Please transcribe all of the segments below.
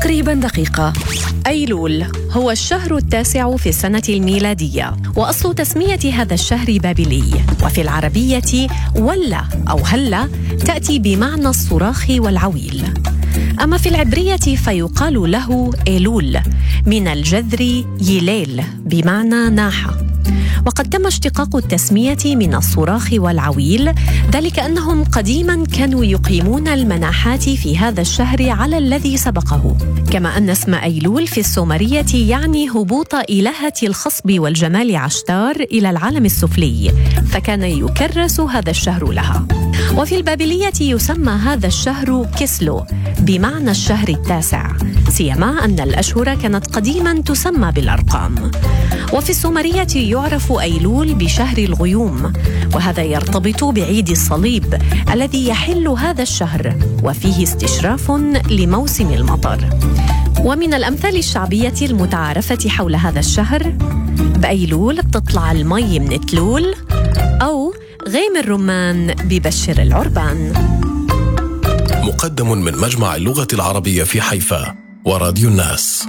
تقريبا دقيقة. أيلول هو الشهر التاسع في السنة الميلادية، وأصل تسمية هذا الشهر بابلي، وفي العربية ولا أو هلا تأتي بمعنى الصراخ والعويل. أما في العبرية فيقال له إيلول من الجذر يليل بمعنى ناحة. وقد تم اشتقاق التسمية من الصراخ والعويل، ذلك أنهم قديماً كانوا يقيمون المناحات في هذا الشهر على الذي سبقه، كما أن اسم أيلول في السومرية يعني هبوط إلهة الخصب والجمال عشتار إلى العالم السفلي، فكان يكرس هذا الشهر لها. وفي البابلية يسمى هذا الشهر كسلو بمعنى الشهر التاسع، سيما أن الأشهر كانت قديماً تسمى بالأرقام. وفي السومرية يعرف أيلول بشهر الغيوم، وهذا يرتبط بعيد الصليب الذي يحل هذا الشهر، وفيه استشراف لموسم المطر. ومن الأمثال الشعبية المتعارفة حول هذا الشهر: بأيلول بتطلع المي من تلول، أو غيم الرمان ببشر العربان. مقدم من مجمع اللغة العربية في حيفا وراديو الناس.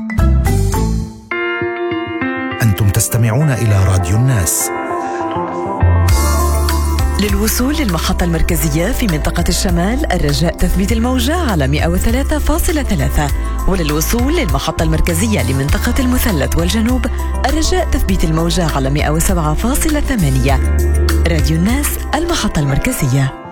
أنتم تستمعون إلى راديو الناس. للوصول للمحطة المركزية في منطقة الشمال الرجاء تثبيت الموجة على 103.3، وللوصول للمحطة المركزية لمنطقة المثلث والجنوب الرجاء تثبيت الموجة على 107.8. راديو الناس، المحطة المركزية.